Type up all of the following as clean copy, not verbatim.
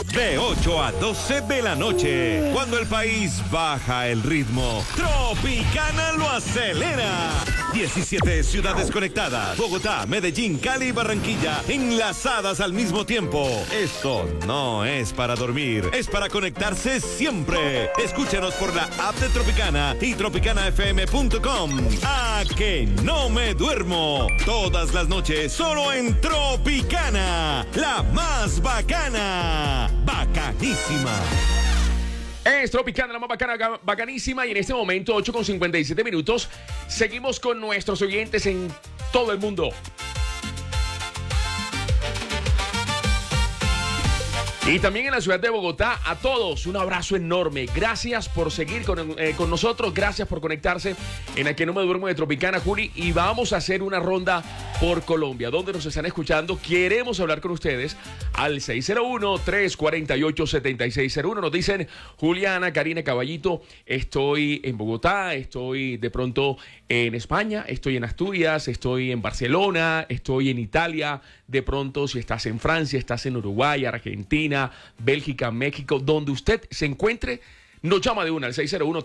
De 8 a 12 de la noche, cuando el país baja el ritmo, Tropicana lo acelera. 17 ciudades conectadas, Bogotá, Medellín, Cali y Barranquilla, enlazadas al mismo tiempo. Esto no es para dormir, es para conectarse siempre. Escúchanos por la app de Tropicana y tropicanafm.com. ¡A que no me duermo! Todas las noches, solo en Tropicana, la más bacana. Bacanísima. Es Tropicana, la más bacana, bacanísima. Y en este momento, 8:57. Seguimos con nuestros oyentes en todo el mundo. Y también en la ciudad de Bogotá, a todos un abrazo enorme. Gracias por seguir con nosotros, gracias por conectarse en A Que No Me Duermo de Tropicana, Juli. Y vamos a hacer una ronda por Colombia, donde nos están escuchando. Queremos hablar con ustedes al 601-348-7601. Nos dicen, Juliana, Karina, Caballito, estoy en Bogotá, estoy de pronto en España, estoy en Asturias, estoy en Barcelona, estoy en Italia. De pronto, si estás en Francia, estás en Uruguay, Argentina, Bélgica, México, donde usted se encuentre, nos llama de una al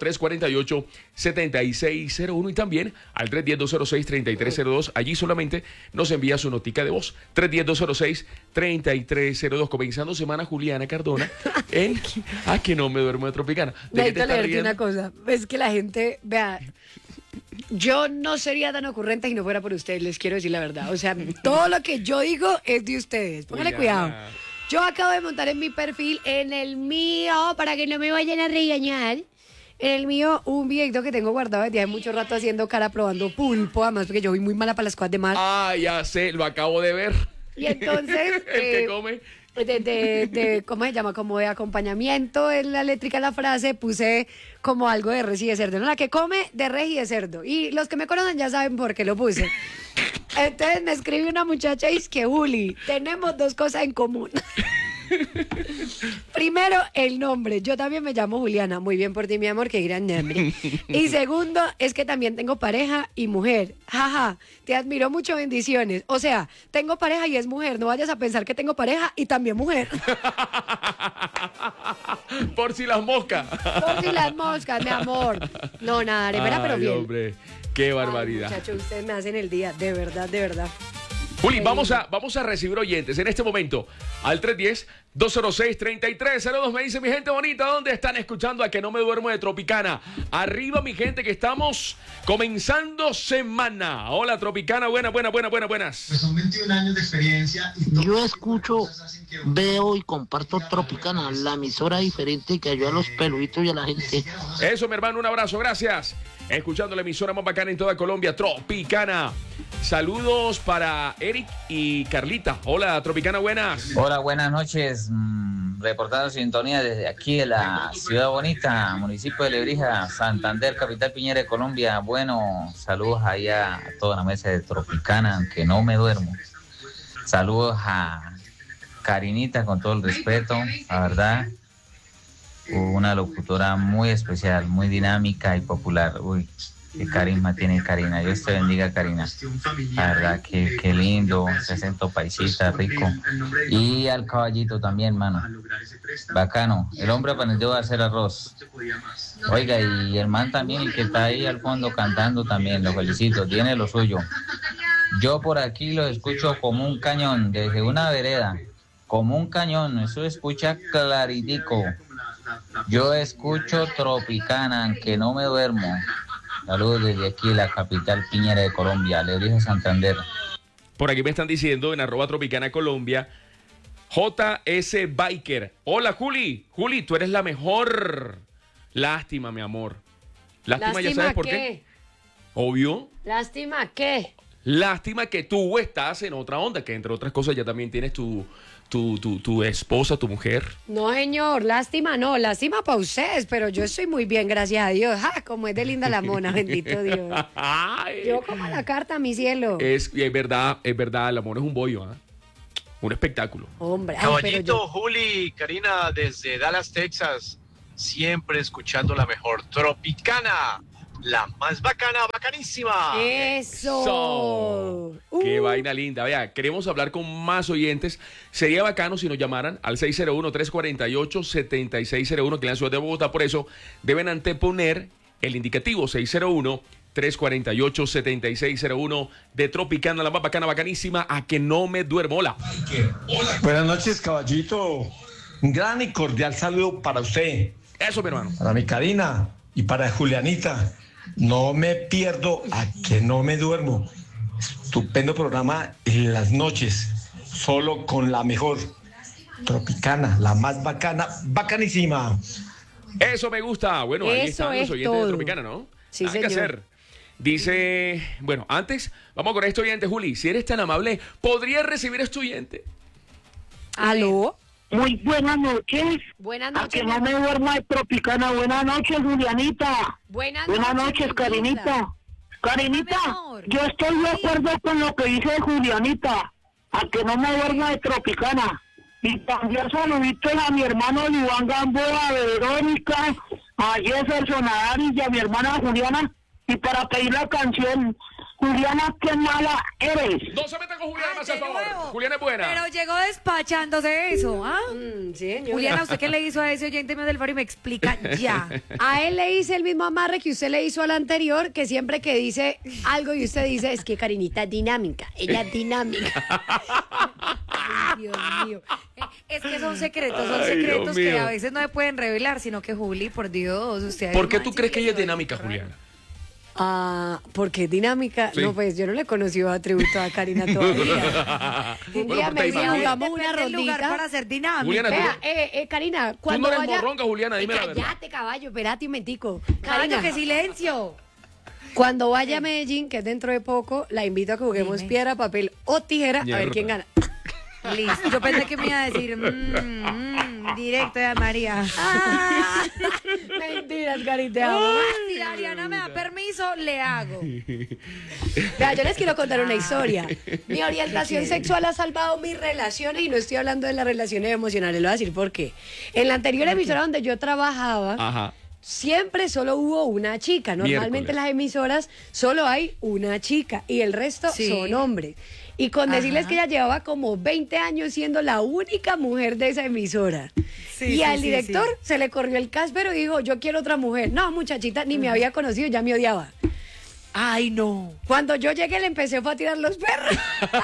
601-348-7601 y también al 310-206-3302. Allí solamente nos envía su notica de voz. 310-206-3302. Comenzando semana, Juliana Cardona en A Que No Me Duermo de Tropicana. Necesito leerte una cosa. Es que la gente, vea, yo no sería tan ocurrente si no fuera por ustedes, les quiero decir la verdad. O sea, todo lo que yo digo es de ustedes. Póngale cuidado. Yo acabo de montar en mi perfil, en el mío, para que no me vayan a regañar, en el mío un videito que tengo guardado desde hace mucho rato haciendo cara probando pulpo, además porque yo soy muy mala para las cosas de mar. Ah, ya sé, lo acabo de ver. Y entonces... el que come... ¿cómo se llama? Como de acompañamiento en la eléctrica de la frase puse como algo de res y de cerdo, ¿no? La que come de res y de cerdo. Y los que me conocen ya saben por qué lo puse. Entonces me escribe una muchacha y es que, Juli, tenemos dos cosas en común. Primero, el nombre. Yo también me llamo Juliana. Muy bien por ti, mi amor, qué gran nombre. Y segundo, es que también tengo pareja y mujer. Jaja, te admiro mucho, bendiciones. O sea, tengo pareja y es mujer. No vayas a pensar que tengo pareja y también mujer. Por si las moscas. Por si las moscas, mi amor. No, nada, Aremera, pero bien. Hombre, qué barbaridad. Muchachos, ustedes me hacen el día, de verdad, de verdad. Juli, vamos a recibir oyentes en este momento al 310-206-3302. Me dice mi gente bonita, ¿dónde están escuchando A Que No Me Duermo de Tropicana? Arriba, mi gente, que estamos comenzando semana. Hola, Tropicana, buenas. Pues son 21 años de experiencia. Yo escucho, veo y comparto Tropicana, la emisora diferente que ayuda a los peluditos y a la gente. Eso, mi hermano, un abrazo, gracias. Escuchando la emisora más bacana en toda Colombia, Tropicana. Saludos para Eric y Carlita. Hola, Tropicana, buenas. Hola, buenas noches. Reportando sintonía desde aquí de la Ciudad Bonita, municipio de Lebrija, Santander, capital Piñera de Colombia. Bueno, saludos allá a toda la mesa de Tropicana, que no me duermo. Saludos a Karinita, con todo el respeto, la verdad. Una locutora muy especial, muy dinámica y popular. Uy, qué carisma tiene Karina. Dios te bendiga, Karina. La verdad, qué lindo, ese acento paisita, rico. Y al caballito también, mano. Bacano. El hombre aprendió a hacer arroz. Oiga, y el man también, el que está ahí al fondo cantando también, lo felicito, tiene lo suyo. Yo por aquí lo escucho como un cañón, desde una vereda. Como un cañón, eso escucha claritico. Yo escucho Tropicana, que no me duermo. Saludos desde aquí, la capital Piñera de Colombia, Lebrija, Santander. Por aquí me están diciendo en @Tropicana Colombia, JS Biker. Hola, Juli. Juli, tú eres la mejor. Lástima, mi amor. Lástima, ¿ya sabes por qué? Obvio. ¿Lástima qué? Lástima que tú estás en otra onda, que entre otras cosas ya también tienes tu esposa, tu mujer. No, señor, lástima no, lástima para ustedes, pero yo estoy muy bien, gracias a Dios. ¡Ja! Como es de linda la mona, bendito Dios. Ay. Yo como la carta, mi cielo. Es verdad, el amor es un bollo, ¿eh? Un espectáculo. Hombre, ay, Caballito, Juli, Karina, desde Dallas, Texas, siempre escuchando la mejor Tropicana. la más bacana, bacanísima. Eso. Qué vaina linda. Vea, queremos hablar con más oyentes. Sería bacano si nos llamaran al 601-348-7601, que es la ciudad de Bogotá. Por eso deben anteponer el indicativo 601-348-7601 de Tropicana, la más bacana, bacanísima, a que no me duermo. Hola. Buenas noches, caballito. Un gran y cordial saludo para usted, Eso, mi hermano. para mi Karina y para Julianita. No me pierdo a que no me duermo. Estupendo programa en las noches, solo con la mejor. Tropicana, la más bacana, bacanísima. Eso me gusta. Bueno, ahí Eso están los es oyentes de todo. Tropicana, ¿no? Sí, Nada que señor. hacer. Dice, bueno, antes, vamos con este oyente, Juli. Si eres tan amable, ¿podrías recibir a este oyente? ¿Aló? Muy buenas noches. Buenas A noches. que no me duerma de Tropicana. Buenas noches, Julianita. Buenas Buenas noches, mi Karinita. linda. Karinita, Mi amor. yo estoy de acuerdo con lo que dice Julianita. A que no me duerma de Tropicana. Y también saluditos a mi hermano Iván Gamboa, a Verónica, a Jefferson, a Ari y a mi hermana Juliana. Y para pedir la canción, Juliana, qué mala eres. No se metan con Juliana, más al de favor. nuevo. Juliana es buena. Pero llegó despachándose eso, ¿ah? Sí, señora. Juliana, ¿usted qué le hizo a ese oyente mío del faro y me explica ya? A él le hice el mismo amarre que usted le hizo al anterior, que siempre que dice algo y usted dice, es que Karinita es dinámica, ella es dinámica. Ay, Dios mío. Es que son secretos Ay, Dios que mío. a veces no se pueden revelar, sino que Juli, por Dios, usted... ¿Por qué además, tú crees que ella es chiquito, dinámica, raro. Juliana? Ah, porque dinámica. Sí. No, pues yo no le he conocido atributo a Karina todavía. Un Bueno, día pero te me vino, imaginas. jugamos una Depende del lugar rondita. para ser dinámica. Juliana, Vea, Karina, Tú cuando no eres vaya... morronga, Juliana, dime la verdad. Cállate, caballo, espérate un mentico. Caballo, Karina, qué silencio. cuando vaya a Medellín, que es dentro de poco, la invito a que juguemos Dime. piedra, papel o tijera, a ver Mierda. quién gana. Listo. Yo pensé que me iba a decir directo de María. Ah, mentiras, Karina, te amo. Si Ariana me da permiso, le hago. Vea, yo les quiero contar una historia. Mi orientación sexual ha salvado mis relaciones y no estoy hablando de las relaciones emocionales. Le voy a decir por qué. En la anterior emisora donde yo trabajaba, Ajá. siempre solo hubo una chica. Normalmente Miércoles. en las emisoras solo hay una chica y el resto Sí. son hombres. Y con decirles Ajá. que ella llevaba como 20 años siendo la única mujer de esa emisora. Sí, y sí, al sí, director sí. se le corrió el cáspero y dijo, yo quiero otra mujer. No, muchachita, ni me había conocido, ya me odiaba. Ay, no. Cuando yo llegué le empecé fue a tirar los perros.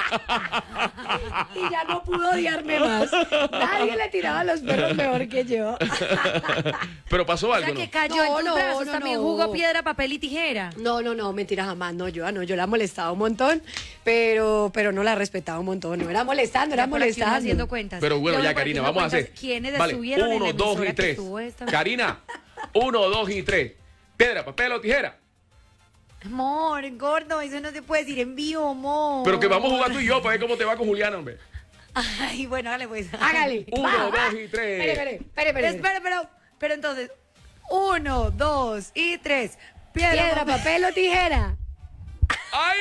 Y ya no pudo odiarme más. Nadie le tiraba los perros mejor que yo. Pero pasó O algo, sea, ¿no? que cayó No, en tus no, brazos. no, También no. jugó piedra, papel y tijera. No, mentira jamás. No, yo la molestaba un montón, pero no la respetaba un montón. No era molestando, era Ya por aquí uno molestando. haciendo cuentas. Pero bueno, Yo ya, por aquí Karina, uno vamos a cuentas hacer. ¿Quiénes Vale, estuvieron en la 1, 2 emisora y que 3. estuvo esta? Karina, 1, 2 y 3. Piedra, papel o tijera. Amor, gordo, eso no se puede decir en vivo, amor. Pero que vamos a jugar tú y yo para ver cómo te va con Juliana, hombre. Ay, bueno, hágale pues. Hágale. 1, Va, 2 va. y 3. Espere. Pero entonces, 1, 2 y 3. Piedra, papel o tijera. ¡Ay!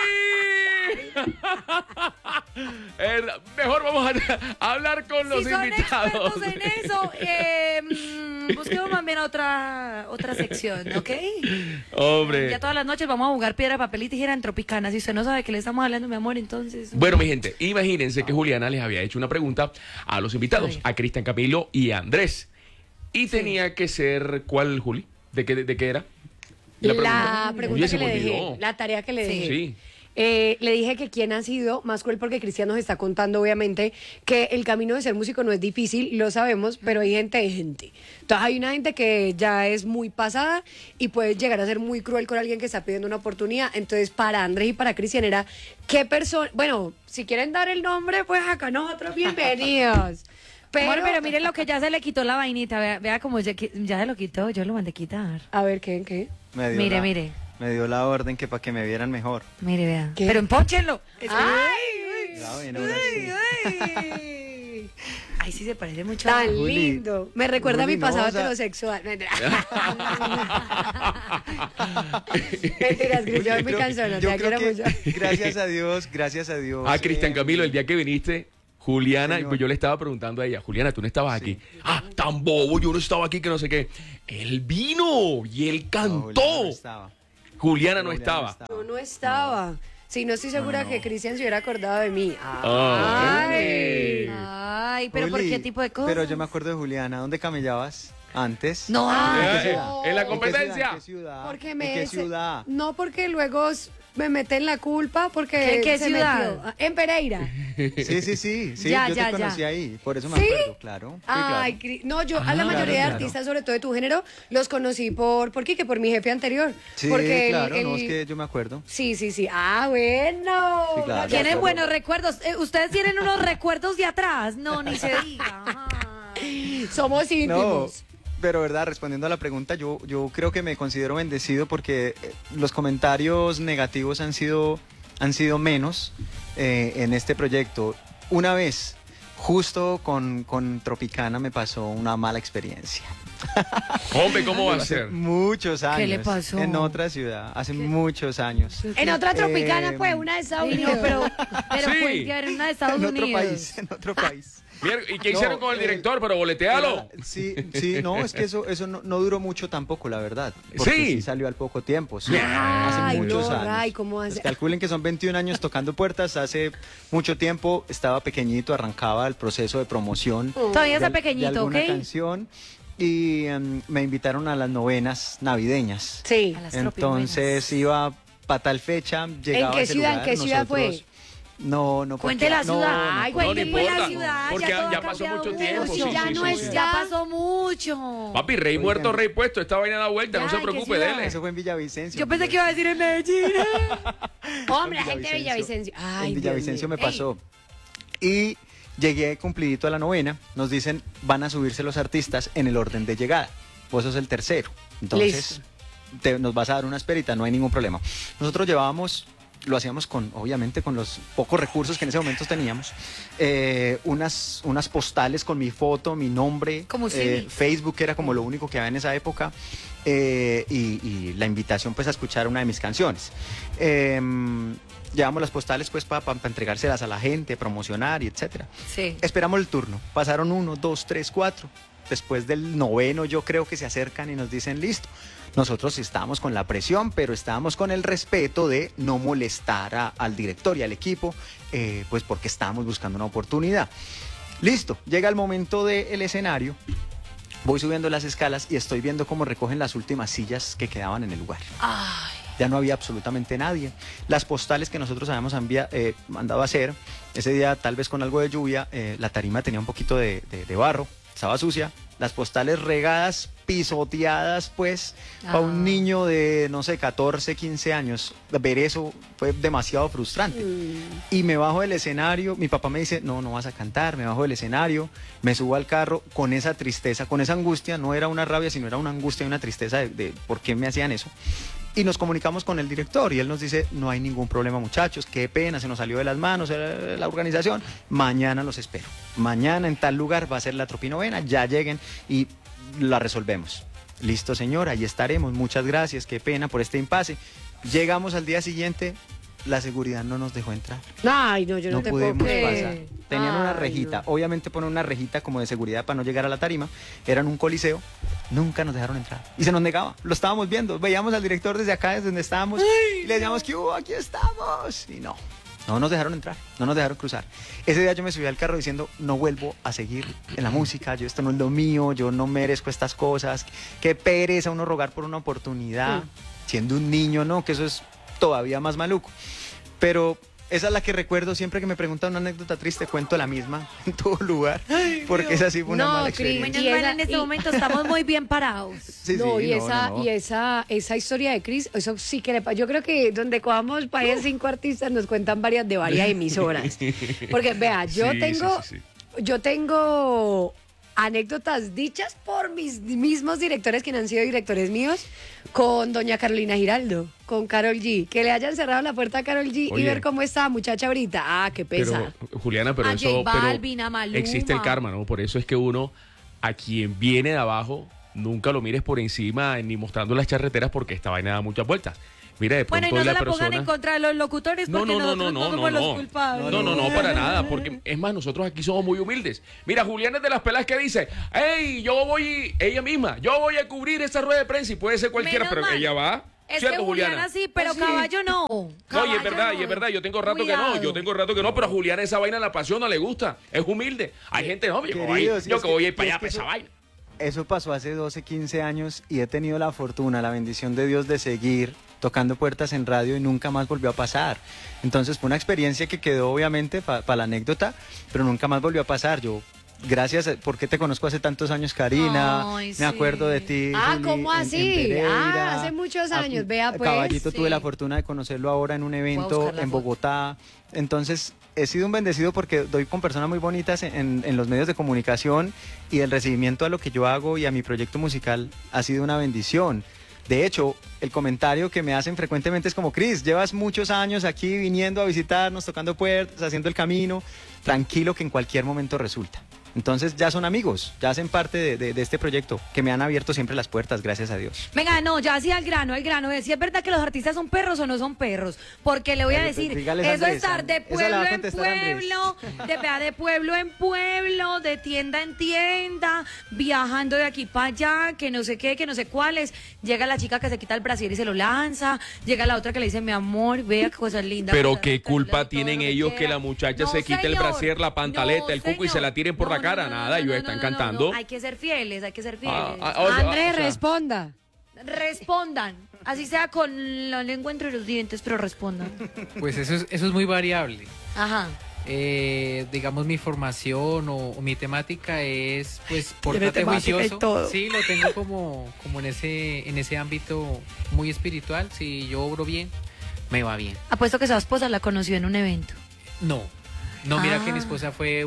Mejor vamos a hablar con los Si son invitados. expertos en eso, busquemos más bien otra sección, ¿ok? Hombre. Ya todas las noches vamos a jugar piedra, papel y tijera en Tropicana. Si usted no sabe que le estamos hablando, mi amor, entonces... Bueno, mi gente, imagínense que Juliana les había hecho una pregunta a los invitados, a Cristian Camilo y a Andrés. Y tenía que ser, ¿cuál, Juli? ¿De qué era? La pregunta Oye, se que me le olvidó. dejé, la tarea que le dejé. Sí. Le dije que quién ha sido más cruel porque Cristian nos está contando obviamente que el camino de ser músico no es difícil, lo sabemos, pero hay gente de gente. Entonces hay una gente que ya es muy pasada y puede llegar a ser muy cruel con alguien que está pidiendo una oportunidad. Entonces para Andrés y para Cristian era qué persona, bueno, si quieren dar el nombre, pues acá nosotros bienvenidos. Pero miren lo que ya se le quitó la vainita. Vea como ya se lo quitó, yo lo mandé quitar. A ver, ¿qué? Mire. Me dio la orden que para que me vieran mejor. Mire, vea. ¿Qué? Pero empóchenlo. ¡Ay! Ya, bueno, ahora sí. ¡Ay! Ay, sí se parece mucho. Tan Juli, lindo. Me recuerda a mi Juli, pasado no, o sea- heterosexual. Mentiras, Cris, yo soy muy cansona, yo te creo quiero que, mucho. gracias a Dios. A Cristian Camilo, el día que viniste, Juliana, Señor. pues yo le estaba preguntando a ella, Juliana, tú no estabas aquí. Ah, tan bobo, yo no estaba aquí, que no sé qué. Él vino y él No, cantó. Julián no estaba. Juliana no estaba. No, no estaba. Sí, no estoy segura que Cristian se hubiera acordado de mí. Ay. Ay, pero ¿por Juli, qué tipo de cosas? Pero yo me acuerdo de Juliana. ¿Dónde camellabas antes? No. ¿En qué ciudad? En la ¿En qué competencia. ciudad? Porque ¿En me qué ciudad? No, porque luego me meten la culpa porque ¿Qué se ciudad? metió. En Pereira. Sí, Ya, yo ya, te conocí ya. ahí, por eso me ¿Sí? acuerdo, claro. Sí, Ay, claro. no, yo a la mayoría de claro. artistas, sobre todo de tu género, los conocí por Quique, por mi jefe anterior. Sí, porque claro, no, es que yo me acuerdo. Sí. Ah, bueno. Sí, claro. Tienen Claro. buenos recuerdos. Ustedes tienen unos recuerdos de atrás. No, ni se diga. Ay. Somos No, íntimos. pero verdad, respondiendo a la pregunta, yo creo que me considero bendecido porque los comentarios negativos han sido menos en este proyecto. Una vez, justo con Tropicana, me pasó una mala experiencia. Hombre, ¿cómo va a Hace ser? muchos años. ¿Qué le pasó? En otra ciudad, hace muchos años. En otra tropicana, pues, una de Estados Ay, no, Unidos. pero Sí. pues, que era una de Estados En otro Unidos. país, en otro país. Bien, ¿y qué No, hicieron con el director? Pero boletealo. Sí, no, es que eso no duró mucho tampoco, la verdad. Porque Sí. sí salió al poco tiempo, sí. Ay, hace muchos no, años. Ray, ¿cómo hace? Pues calculen que son 21 años tocando puertas, hace mucho tiempo estaba pequeñito, arrancaba el proceso de promoción. Todavía está de pequeñito, alguna ¿ok? canción y me invitaron a las novenas navideñas. Sí. A las Entonces iba para tal fecha, llegaba qué a ese ciudad? lugar, ¿En qué ciudad fue? nosotros- No, Cuente la ciudad. Ay, No, no cuente pues la importa, ciudad. porque todo ya ha pasó cambiado mucho tiempo, sí, Ya sí, no sí, es, sí. ya pasó mucho. Papi, rey muerto, rey puesto. Esta vaina da vuelta, no Ya, se ¿en qué preocupe, ciudad? dele. Eso fue en Villavicencio. Yo pensé que iba a decir en Medellín. Hombre, la gente de Villavicencio. Ay, En Dios Villavicencio mío. me pasó. Y llegué cumplidito a la novena. Nos dicen, van a subirse los artistas en el orden de llegada. Vos sos el tercero. Entonces, nos vas a dar una esperita, no hay ningún problema. Nosotros lo hacíamos obviamente con los pocos recursos que en ese momento teníamos, unas postales con mi foto, mi nombre, Como si- Facebook era como lo único que había en esa época, y la invitación pues a escuchar una de mis canciones. Llevamos las postales pues para entregárselas a la gente, promocionar y etcétera. Sí. Esperamos el turno, pasaron 1, 2, 3, 4. Después del noveno yo creo que se acercan y nos dicen listo. Nosotros estábamos con la presión, pero estábamos con el respeto de no molestar al director y al equipo, pues porque estábamos buscando una oportunidad. Listo, llega el momento del escenario, voy subiendo las escalas y estoy viendo cómo recogen las últimas sillas que quedaban en el lugar. Ya no había absolutamente nadie. Las postales que nosotros habíamos mandado a hacer, ese día tal vez con algo de lluvia, la tarima tenía un poquito de barro, estaba sucia, las postales regadas, pisoteadas, pues, para un niño de, no sé, 14, 15 años. Ver eso fue demasiado frustrante. Y me bajo del escenario, mi papá me dice, no vas a cantar, me bajo del escenario, me subo al carro con esa tristeza, con esa angustia, no era una rabia, sino era una angustia y una tristeza de por qué me hacían eso. Y nos comunicamos con el director y él nos dice, no hay ningún problema muchachos, qué pena, se nos salió de las manos la organización, mañana los espero. Mañana en tal lugar va a ser la tropinovena, ya lleguen y la resolvemos. Listo señor, ahí estaremos, muchas gracias, qué pena por este impasse. Llegamos al día siguiente, la seguridad no nos dejó entrar. Ay, no, yo no, No te puedo pudimos creer. pasar. Tenían una Ay, rejita. no. Obviamente ponen una rejita como de seguridad para no llegar a la tarima. Eran un coliseo. Nunca nos dejaron entrar. Y se nos negaba. Lo estábamos viendo. Veíamos al director desde acá, desde donde estábamos. Y le decíamos que aquí estamos. Y no nos dejaron entrar. No nos dejaron cruzar. Ese día yo me subí al carro diciendo, no vuelvo a seguir en la música. Esto no es lo mío. Yo no merezco estas cosas. Qué pereza uno rogar por una oportunidad. Siendo un niño, no, que eso es todavía más maluco. Pero esa es la que recuerdo siempre que me preguntan una anécdota triste, cuento la misma en todo lugar, porque esa sí fue una No, mala Cris, experiencia. Menos mal en este momento estamos muy bien parados. Sí, No, sí, y no. esa historia de Cris, eso sí que le pasa. Yo creo que donde cojamos para allá 5 artistas nos cuentan varias de varias emisoras. Porque vea, yo tengo anécdotas dichas por mis mismos directores que no han sido directores míos, con doña Carolina Giraldo, con Karol G. Que le hayan cerrado la puerta a Karol G y Oye. ver cómo está muchacha ahorita. Ah, qué pesa. Pero, Juliana, pero A eso J Balvin, a Maluma. existe el karma, ¿no? Por eso es que uno, a quien viene de abajo, nunca lo mires por encima ni mostrando las charreteras porque esta vaina da muchas vueltas. Mira, de Bueno, pronto y no se la la pongan persona... en contra de los locutores porque nosotros no somos los culpables. No, para nada, porque es más, nosotros aquí somos muy humildes. Mira, Juliana es de las pelas que dice, hey, ella misma, yo voy a cubrir esa rueda de prensa y puede ser cualquiera, Menos pero mal. ella va Es ¿Cierto, que Juliana sí, pero Caballo no. No, y Caballo es verdad, y es verdad, yo tengo rato Cuidado. que no, pero a Juliana esa vaina la pasión no le gusta, es humilde. Hay gente, no, Queridos, yo es que voy a ir que- para es allá, que para esa eso- vaina. Eso pasó hace 12, 15 años y he tenido la fortuna, la bendición de Dios de seguir tocando puertas en radio y nunca más volvió a pasar. Entonces fue una experiencia que quedó obviamente para la anécdota, pero nunca más volvió a pasar. Yo, gracias, porque te conozco hace tantos años, Karina, Ay, me acuerdo de ti. Ah, Juli, ¿cómo en así? Pereira. Hace muchos años, vea pues. Caballito, tuve Sí. la fortuna de conocerlo ahora en un evento buscar la en foto. Bogotá. Entonces, he sido un bendecido porque doy con personas muy bonitas en los medios de comunicación y el recibimiento a lo que yo hago y a mi proyecto musical ha sido una bendición. De hecho, el comentario que me hacen frecuentemente es como, Cris, llevas muchos años aquí viniendo a visitarnos, tocando puertas, haciendo el camino, tranquilo que en cualquier momento resulta. Entonces ya son amigos, ya hacen parte de este proyecto, que me han abierto siempre las puertas, gracias a Dios. Venga, no, ya así al grano. Si es verdad que los artistas son perros o no son perros. Porque le voy a Pero, decir, dígales, eso Andrés, es estar de esa la pueblo va a en contestar Andrés. pueblo, de pueblo en pueblo, de tienda en tienda, viajando de aquí para allá, que no sé qué, que no sé cuáles. Llega la chica que se quita el brasier y se lo lanza. Llega la otra que le dice, mi amor, vea qué cosa linda. Pero cosa qué rica, culpa todo tienen lo que ellos que quiera. la muchacha No, se quite el señor. brasier, la pantaleta, No, el cuco y se señor. la tiren por la No, cara? no, no, Nada, no, ellos no, están no, cantando. no. Hay que ser fieles, hay que ser fieles. Andrés, sea, responda. Respondan, así sea con la lengua entre los dientes, pero respondan. Pues eso es muy variable. Ajá. Digamos, mi formación o mi temática es, pues, pórtate temática y juicioso. todo. Sí, lo tengo como en ese ámbito muy espiritual. Si yo obro bien, me va bien. Apuesto que su esposa la conoció en un evento. No, mira que mi Ah. esposa fue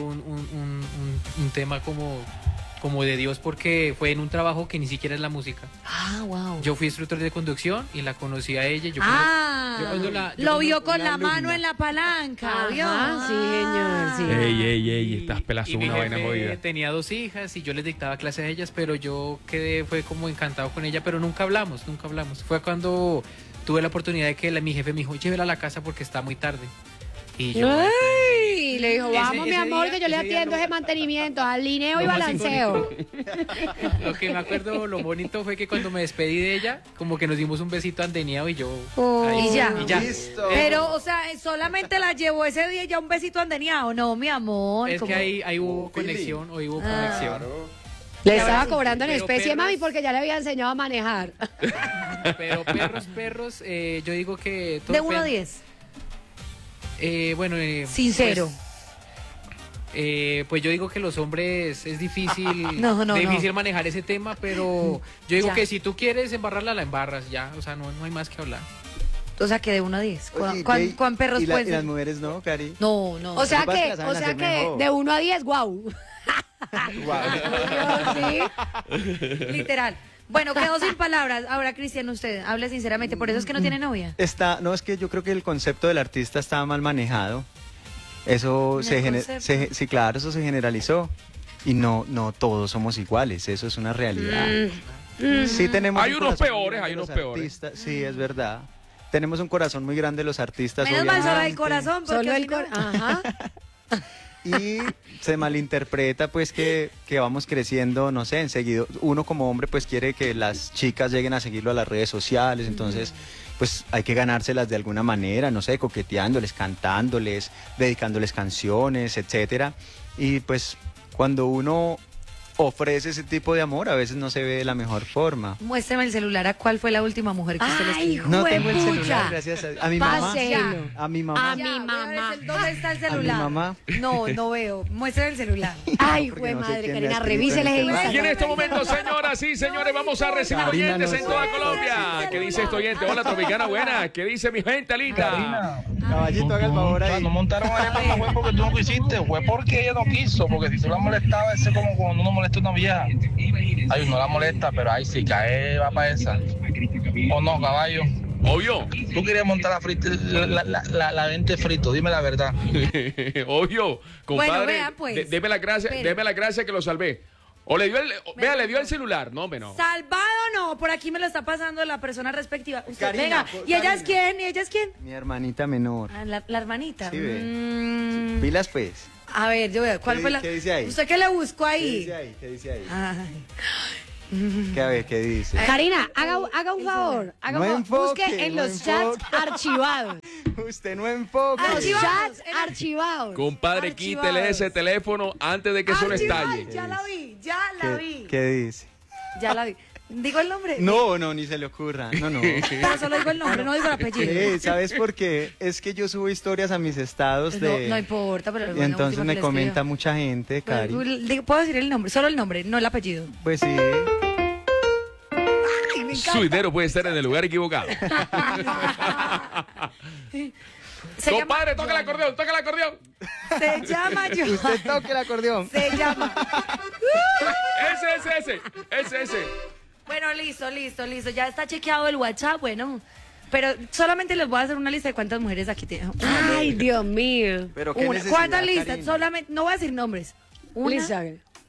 un tema como de Dios porque fue en un trabajo que ni siquiera es la música. Ah, wow. Yo fui instructor de conducción y la conocí a ella. Yo Lo vio con una la alumna. mano en la palanca, ¿vio? Ajá, sí, señor, sí. Ey, estás pelazón, Y mi una vaina jefe jodida. tenía 2 hijas y yo les dictaba clases a ellas, pero yo fue como encantado con ella, pero nunca hablamos. Fue cuando tuve la oportunidad de que mi jefe me dijo, llévela a la casa porque está muy tarde. Y yo... Ay, le dijo, Ese- vamos mi ese amor, día- que yo le ese día atiendo no- ese mantenimiento, alineo y Lo más balanceo. Lo que me acuerdo, lo bonito fue que cuando me despedí de ella, como que nos dimos un besito andeneado y yo... Oh. ahí- Y ya. Listo. Pero, o sea, solamente la llevó ese día y ya un besito andeneado. No, mi amor. Es como- que ahí hubo conexión, hoy hubo conexión. Le estaba cobrando en Pero especie, perros- mami, porque ya le había enseñado a manejar. Pero perros, yo digo que... todo De 1 a depende. 10. Bueno, Sincero. Pues yo digo que los hombres es difícil, No, difícil manejar ese tema, pero yo digo Ya. que si tú quieres embarrarla, la embarras ya, o sea, no hay más que hablar. O sea, que de 1 a 10. Oye, ¿Cuán perros y pueden y las ser? mujeres no, Cari? No, no. O sea Lo que pasa es que que, la saben o sea hacer que mejor. de 1 a 10, wow. Literal. Bueno, quedó sin palabras. Ahora, Cristian, usted, hable sinceramente. Por eso es que no tiene novia. No, es que yo creo que el concepto del artista estaba mal manejado. Eso sí, claro, eso se generalizó. Y no todos somos iguales, eso es una realidad. Sí tenemos Hay un unos corazón muy peores, grande hay los unos peores. artistas, sí, es verdad. Tenemos un corazón muy grande los artistas. Menos mal solo el obviamente. corazón, porque Solo el si no- Ajá. Y se malinterpreta pues que vamos creciendo, no sé, enseguida uno como hombre pues quiere que las chicas lleguen a seguirlo a las redes sociales, entonces pues hay que ganárselas de alguna manera, no sé, coqueteándoles, cantándoles, dedicándoles canciones, etcétera. Y pues cuando uno ofrece ese tipo de amor a veces no se ve de la mejor forma. Muéstrame el celular. ¿A cuál fue la última mujer que usted le Ay, escribió? No tengo el Juepucha. celular, gracias a mi mamá. Páselo. A mi mamá. A mi mamá. ¿Dónde está el A mi celular? mamá. No, no veo. Muéstrame el celular. Ay, porque jue no sé madre, quién me ha Karina, escrito revísele en ese este Y en Instagram. este momento, señoras y señores, vamos a recibir Karina, oyentes no en toda sé. Colombia. ¿Qué dice este oyente? Hola, Tropicana, buena. ¿Qué dice mi gente, Alita? Caballito, haga el favor ahí. No montaron a ella, no fue porque tú no quisiste, fue porque ella no quiso, porque si tú la molestabas, ese es como cuando uno molesta a una vieja. Ay, no la molesta, pero ahí sí cae, va para esa. ¿O no, caballo? Obvio. Tú querías montar la vente frito, dime la verdad. Obvio. Compadre, Bueno, vean, pues. deme la gracia, Espere. deme la gracia que lo salvé. O le dio le dio el celular. No, hombre, no. Salvado no, por aquí me lo está pasando la persona respectiva. Usted, Karina, venga, ¿y ella es Karina. quién? ¿Y ella es quién? Mi hermanita menor. Ah, la hermanita. Sí, ve. Mm, Pilas pues. a ver, yo veo. ¿Cuál ¿Qué fue di- la? qué dice ahí? ¿Usted qué le buscó ¿Qué ahí? dice ahí? ¿Qué dice ahí? Ay. Que a ver, ¿qué dice? Karina, haga un favor. No enfoque, busque en no los chats enfoque. archivados. Usted no enfoca. Los chats archivados. Compadre, Archivados. quítele ese teléfono antes de que eso le estalle. Ya la vi, ya la vi. ¿Qué dice? Ya la vi. ¿Digo el nombre? No, ni se le ocurra. No. Pero solo digo el nombre, no digo el apellido. ¿Sabes por qué? Es que yo subo historias a mis estados de... No importa, pero... Y entonces me comenta mucha gente, Cari. Puedo decir el nombre, solo el nombre, no el apellido. Pues sí. Suidero puede estar en el lugar equivocado. Se Compadre, llama toca el acordeón, toca el acordeón. Se llama Johan. Usted toque el acordeón. Se llama... Ese. Bueno, listo. Ya está chequeado el WhatsApp, bueno. Pero solamente les voy a hacer una lista de cuántas mujeres aquí tienen. Ay, Dios mío. Pero ¿qué necesidad, ¿Cuántas listas? Karina? Solamente, no voy a decir nombres. Una. Lisa.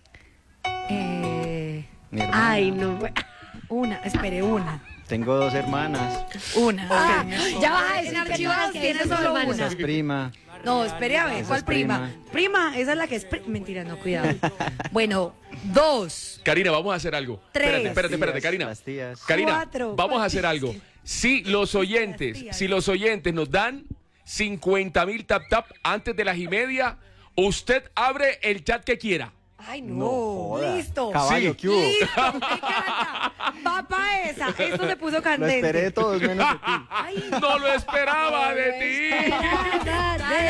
Mi hermana. Ay, no. Espere, una. Tengo 2 hermanas. Una. Ya vas a decir En que archivados no, que tiene dice solo hermana. una. Esa es prima. No, espere a ver, Esa ¿cuál es prima? Prima, esa es la que es... Mentira, no, cuidado. Bueno, 2. Karina, vamos a hacer algo. 3. Espérate, Karina. Las tías. Karina, 4. vamos a hacer algo. Si los oyentes nos dan 50,000 tap antes de las 1:30, usted abre el chat que quiera. Ay, No no. joda. Listo. Caballo, Sí. ¿qué hubo? Listo, me encanta. Va pa' esa. Esto se puso Lo candente. esperé de todos menos de ti. Ay, No lo esperaba de ti. Nada de